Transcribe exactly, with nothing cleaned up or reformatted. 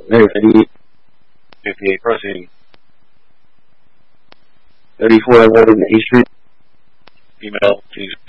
Ready. fifty-eight, proceeding. thirty-four eleven East Street. Female, please.